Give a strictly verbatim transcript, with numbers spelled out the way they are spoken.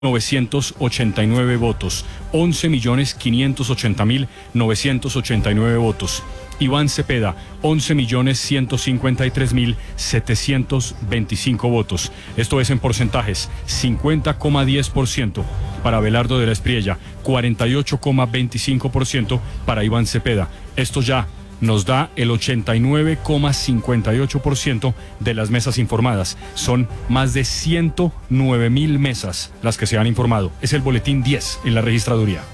novecientos ochenta y nueve votos, once millones quinientos ochenta mil novecientos ochenta y nueve votos. Iván Cepeda, once millones ciento cincuenta y tres mil setecientos veinticinco votos. Esto es en porcentajes, cincuenta coma diez por ciento para Abelardo de la Espriella, cuarenta y ocho coma veinticinco por ciento para Iván Cepeda. Esto ya nos da el ochenta y nueve coma cincuenta y ocho por ciento de las mesas informadas. Son más de ciento nueve mil mesas las que se han informado. Es el boletín diez en la registraduría.